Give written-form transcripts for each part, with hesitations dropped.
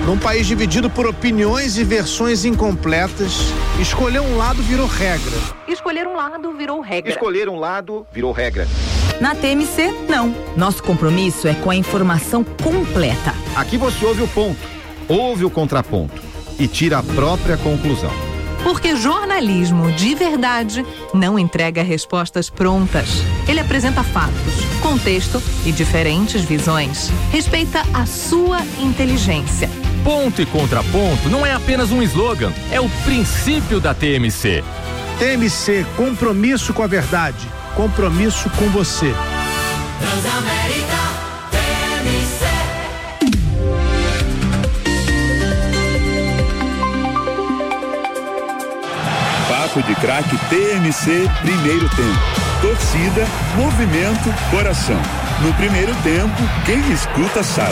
Num país dividido por opiniões e versões incompletas, escolher um lado virou regra. Escolher um lado virou regra. Escolher um lado virou regra. Na TMC, não. Nosso compromisso é com a informação completa. Aqui você ouve o ponto, ouve o contraponto e tira a própria conclusão. Porque jornalismo de verdade não entrega respostas prontas. Ele apresenta fatos, contexto e diferentes visões. Respeita a sua inteligência. Ponto e contraponto não é apenas um slogan, é o princípio da TMC. TMC, compromisso com a verdade, compromisso com você. Transamérica, TMC. Papo de Craque TMC, primeiro tempo. Torcida, movimento, coração. No primeiro tempo, quem escuta sabe.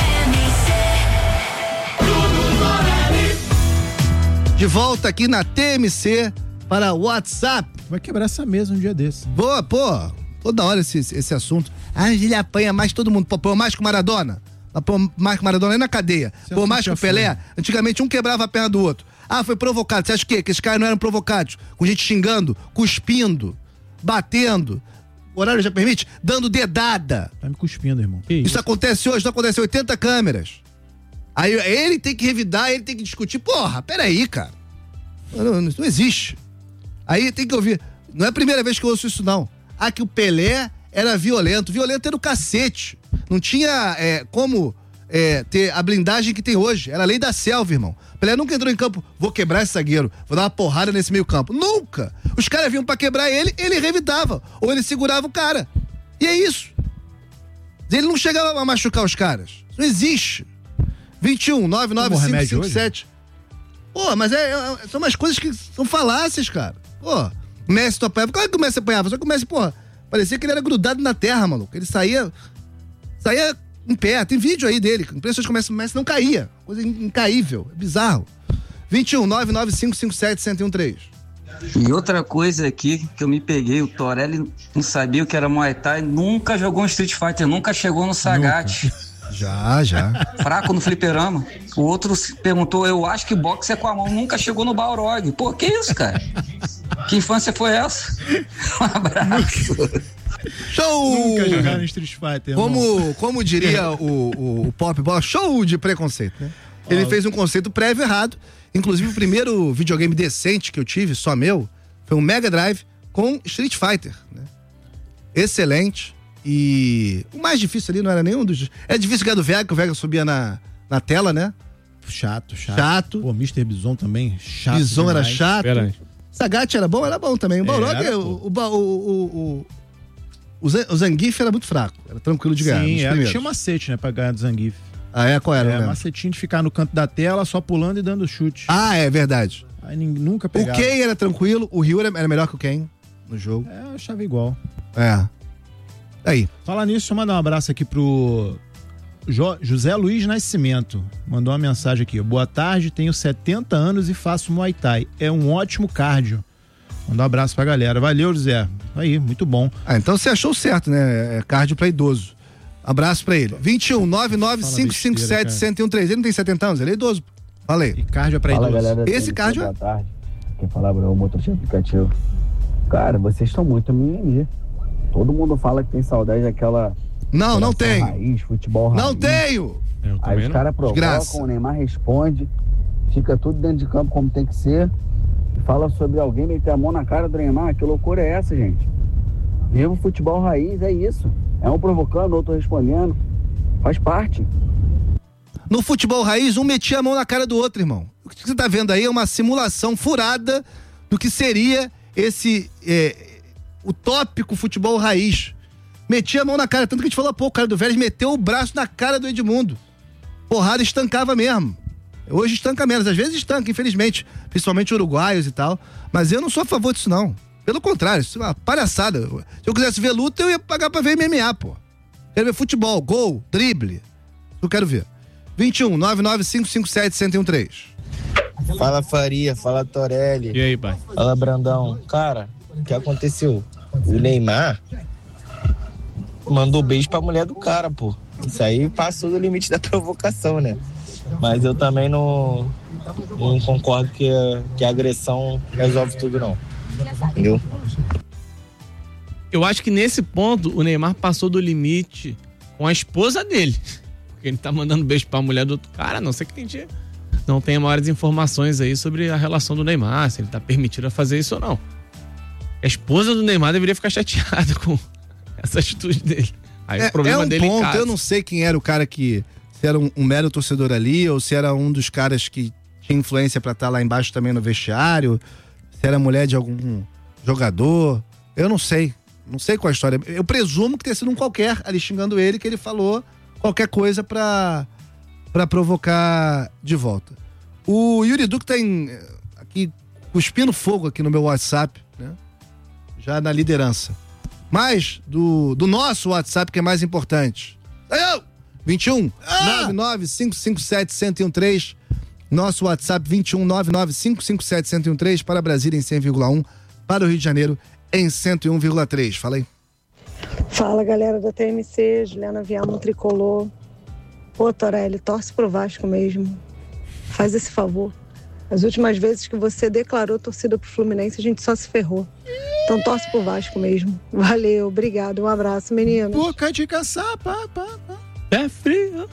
De volta aqui na TMC para o WhatsApp. Vai quebrar essa mesa um dia desse. Boa, pô, toda hora esse assunto. Ah, ele apanha mais todo mundo. Pô, mais que o Maradona. Pô, mais que o Maradona, nem na cadeia. Pô, mais que o Pelé. Antigamente um quebrava a perna do outro. Ah, foi provocado. Você acha o quê? Que esses caras não eram provocados? Com gente xingando, cuspindo, batendo. O horário já permite? Dando dedada. Tá me cuspindo, irmão. Isso acontece hoje, não acontece 80 câmeras. Aí ele tem que revidar, ele tem que discutir. Porra, peraí, cara. Não existe. Aí tem que ouvir. Não é a primeira vez que eu ouço isso, não. Ah, que o Pelé era violento. Violento era o cacete. Não tinha como ter a blindagem que tem hoje. Era a lei da selva, irmão. Pelé nunca entrou em campo, vou quebrar esse zagueiro, vou dar uma porrada nesse meio campo. Nunca! Os caras vinham pra quebrar ele revidava. Ou ele segurava o cara. E é isso. Ele não chegava a machucar os caras. Isso não existe. 21 99557. Pô, mas são umas coisas que são falácias, cara. Pô, o Messi tu apanhava. Claro que o Messi apanhava, só que o Messi, porra, parecia que ele era grudado na terra, maluco. Ele saía em pé. Tem vídeo aí dele. Impressionante como o Messi não caía. Coisa incaível. É bizarro. 21 99557-1013. E outra coisa aqui que eu me peguei, o Torelli não sabia o que era Muay Thai, nunca jogou um Street Fighter, nunca chegou no Sagat. Já. Fraco no fliperama. O outro perguntou, eu acho que boxe é com a mão, nunca chegou no Balrog. Pô, que isso, cara? Que infância foi essa? Um abraço. Show! Nunca jogaram no Street Fighter. Como diria o Pop Bola, show de preconceito, né? Ele fez um conceito prévio errado. Inclusive, o primeiro videogame decente que eu tive, só meu, foi um Mega Drive com Street Fighter, né? Excelente. E o mais difícil ali não era nenhum dos... Era difícil ganhar do Vega, que o Vega subia na na tela, né? Chato. Pô, Mr. Bison também, chato. Bison demais. era chato. Sagat era bom também. O Balrog, o Zangief era muito fraco. Era tranquilo de ganhar. Sim, tinha um macete, né, pra ganhar do Zangief. Ah, qual era? Macetinho de ficar no canto da tela, só pulando e dando chute. Ah, é verdade. Aí nunca pegava. O Ken era tranquilo, o Ryu era melhor que o Ken no jogo. Eu achava igual. Aí. Falar nisso, deixa eu mandar um abraço aqui pro José Luiz Nascimento. Mandou uma mensagem aqui. Boa tarde, tenho 70 anos e faço Muay Thai. É um ótimo cardio. Mandar um abraço pra galera. Valeu, José. Aí, muito bom. Então você achou certo, né? É cardio pra idoso. Abraço pra ele. 21 99557-1013. Ele não tem 70 anos, ele é idoso. Fala aí. E cardio é pra idoso. Galera, esse cardio boa tarde. Quem fala é o motorista aplicativo. Cara, vocês estão muito mimimi. Todo mundo fala que tem saudade daquela... Não tenho. Raiz, futebol raiz. Não tenho. Aí os caras provocam, o Neymar responde, fica tudo dentro de campo como tem que ser, fala sobre alguém meter a mão na cara do Neymar. Que loucura é essa, gente? Viva o futebol raiz, é isso. É um provocando, outro respondendo. Faz parte. No futebol raiz, um metia a mão na cara do outro, irmão. O que você tá vendo aí é uma simulação furada do que seria esse utópico futebol raiz. Metia a mão na cara, tanto que a gente falou há pouco, o cara do Vélez meteu o braço na cara do Edmundo. Porrada estancava mesmo. Hoje estanca menos, às vezes estanca, infelizmente, principalmente uruguaios e tal, mas eu não sou a favor disso não. Pelo contrário, isso é uma palhaçada. Se eu quisesse ver luta, eu ia pagar pra ver MMA, pô. Quero ver futebol, gol, drible. Eu quero ver. 21 99557-1013. Fala Faria, fala Torelli. E aí, pai? Fala Brandão. Cara, o que aconteceu? O Neymar mandou beijo pra mulher do cara, pô. Isso aí passou do limite da provocação, né? Mas eu também não concordo que a agressão resolve tudo, não. Entendeu? Eu acho que nesse ponto o Neymar passou do limite com a esposa dele. Porque ele tá mandando beijo pra mulher do outro cara, não sei que não tem maiores informações aí sobre a relação do Neymar, se ele tá permitido a fazer isso ou não. A esposa do Neymar deveria ficar chateada com essa atitude dele. Aí o problema dele ponto, em casa. eu não sei quem era o cara que... Se era um mero torcedor ali, ou se era um dos caras que tinha influência pra estar lá embaixo também no vestiário, se era mulher de algum jogador, eu não sei. Não sei qual a história. Eu presumo que tenha sido um qualquer ali xingando ele, que ele falou qualquer coisa pra provocar de volta. O Yuri Duque tá aqui cuspindo fogo aqui no meu WhatsApp, né? Já na liderança. Mas do nosso WhatsApp, que é mais importante. 21 99557-1013. Nosso WhatsApp 21 99557-1013 para Brasília em 100,1, para o Rio de Janeiro em 101,3. Fala aí. Fala, galera da TMC, Juliana Viamo Tricolor. Pô, Torelli, torce pro Vasco mesmo. Faz esse favor. As últimas vezes que você declarou torcida pro Fluminense, a gente só se ferrou. Então torce pro Vasco mesmo. Valeu, obrigado, um abraço, meninos. Boca de caçar, pá. Pé frio.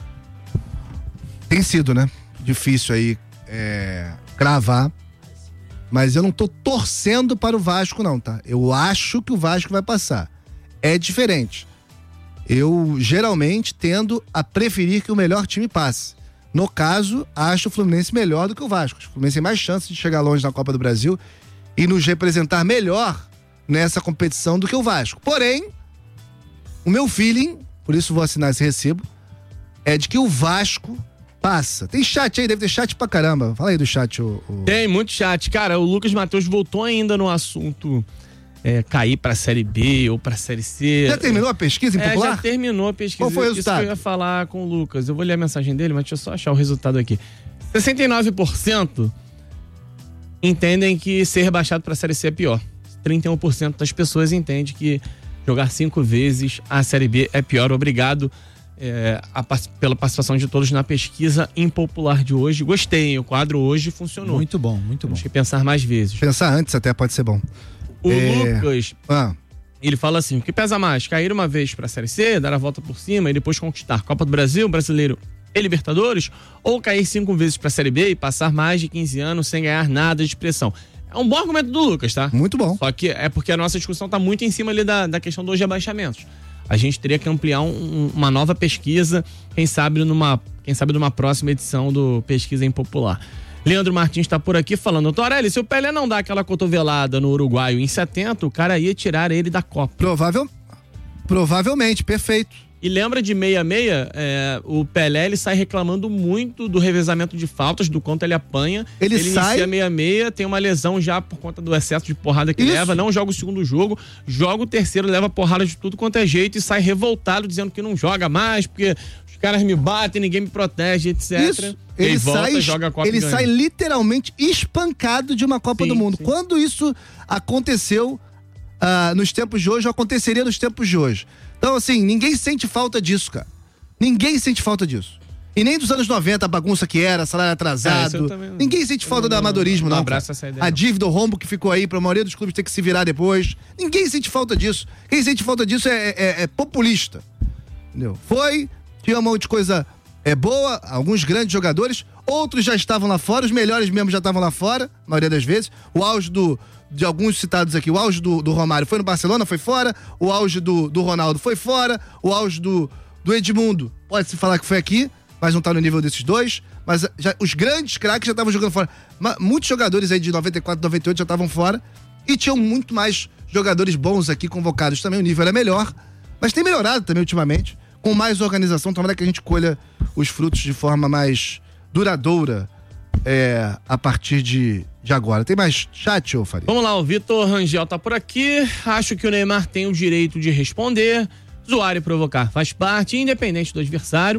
Tem sido, né? Difícil aí cravar. Mas eu não tô torcendo para o Vasco, não, tá? Eu acho que o Vasco vai passar. É diferente. Eu geralmente tendo a preferir que o melhor time passe. No caso, acho o Fluminense melhor do que o Vasco. O Fluminense tem mais chance de chegar longe na Copa do Brasil e nos representar melhor nessa competição do que o Vasco. Porém, o meu feeling, por isso vou assinar esse recibo, é de que o Vasco passa. Tem chat aí, deve ter chat pra caramba. Fala aí do chat. Tem muito chat. Cara, o Lucas Matheus voltou ainda no assunto cair pra Série B ou pra Série C. Já terminou a pesquisa em popular? Já terminou a pesquisa. Qual foi o resultado? Isso que eu ia falar com o Lucas. Eu vou ler a mensagem dele, mas deixa eu só achar o resultado aqui. 69% entendem que ser rebaixado pra Série C é pior. 31% das pessoas entendem que jogar 5 vezes a Série B é pior. Obrigado pela participação de todos na pesquisa impopular de hoje. Gostei, o quadro hoje funcionou. Muito bom, muito bom. Temos que pensar mais vezes. Pensar antes até pode ser bom. O Lucas, ele fala assim, o que pesa mais? Cair uma vez pra Série C, dar a volta por cima e depois conquistar Copa do Brasil, Brasileiro e Libertadores? Ou cair 5 vezes pra Série B e passar mais de 15 anos sem ganhar nada de expressão? É um bom argumento do Lucas, tá? Muito bom. Só que é porque a nossa discussão tá muito em cima ali da questão dos rebaixamentos. A gente teria que ampliar uma nova pesquisa, quem sabe numa próxima edição do Pesquisa Impopular. Leandro Martins está por aqui falando, Torelli, se o Pelé não dá aquela cotovelada no uruguaio em 70, o cara ia tirar ele da Copa. Provavelmente, perfeito. E lembra de 66, o Pelé ele sai reclamando muito do revezamento de faltas, do quanto ele apanha. Ele sai... inicia 66, tem uma lesão já por conta do excesso de porrada que leva, não joga o segundo jogo, joga o terceiro, leva porrada de tudo quanto é jeito e sai revoltado dizendo que não joga mais, porque os caras me batem, ninguém me protege, etc. Isso. Ele volta, joga a Copa e ganha. Sai literalmente espancado de uma Copa do Mundo. Sim. Quando isso aconteceu nos tempos de hoje, ou aconteceria nos tempos de hoje. Então, assim, ninguém sente falta disso, cara. Ninguém sente falta disso. E nem dos anos 90, a bagunça que era, salário atrasado. Ninguém sente falta do amadorismo, não. Abraço essa ideia. A dívida, o rombo que ficou aí pra maioria dos clubes ter que se virar depois. Ninguém sente falta disso. Quem sente falta disso é populista. Entendeu? Tinha um monte de coisa boa, alguns grandes jogadores, outros já estavam lá fora, os melhores mesmo já estavam lá fora, a maioria das vezes. O auge de alguns citados aqui, o auge do Romário foi no Barcelona, foi fora, o auge do Ronaldo foi fora, o auge do Edmundo, pode-se falar que foi aqui, mas não tá no nível desses dois, mas os grandes craques já estavam jogando fora. Muitos jogadores aí de 94, 98 já estavam fora, e tinham muito mais jogadores bons aqui convocados também, o nível era melhor, mas tem melhorado também ultimamente, com mais organização, tomara que a gente colha os frutos de forma mais duradoura a partir de agora. Tem mais chat, ô Faria? Vamos lá, o Vitor Rangel tá por aqui. Acho que o Neymar tem o direito de responder. Zoar e provocar faz parte, independente do adversário.